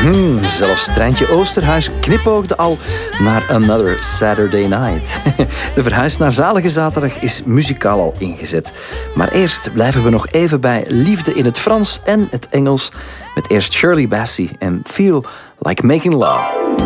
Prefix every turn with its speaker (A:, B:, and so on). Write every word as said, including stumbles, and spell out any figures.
A: Mm-hmm. Zelfs Treintje Oosterhuis knipoogde al naar Another Saturday Night. De verhuis naar Zalige Zaterdag is muzikaal al ingezet. Maar eerst blijven we nog even bij liefde in het Frans en het Engels. Met eerst Shirley Bassey en Feel Like Making Love.